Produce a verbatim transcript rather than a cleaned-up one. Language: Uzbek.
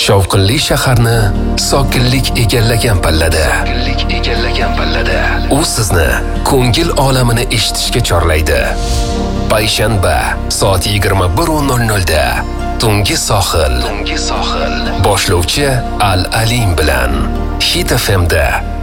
Shovqinli shaharni sokinlik egallagan pallada. egallagan pallada. U sizni ko'ngil olamini eshitishga chorlaydi. Payshanba soat yigirma bir nol nol da Tungi sohil. Tungi sohil. Boshlovchi Al Alim bilan Hit F M da